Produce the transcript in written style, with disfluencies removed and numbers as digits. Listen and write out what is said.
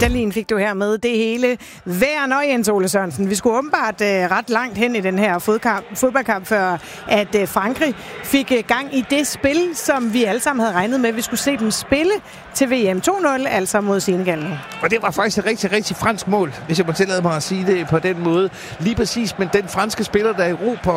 Dahlin fik du her med det hele. Nå, Jens Ole Sørensen. Vi skulle åbenbart ret langt hen i den her fodboldkamp, før at Frankrig fik gang i det spil, som vi alle sammen havde regnet med, vi skulle se dem spille til VM 2-0, altså mod Senegal. Og det var faktisk et rigtig, rigtig fransk mål, hvis jeg må tillade mig at sige det på den måde. Lige præcis, men den franske spiller, der erobrer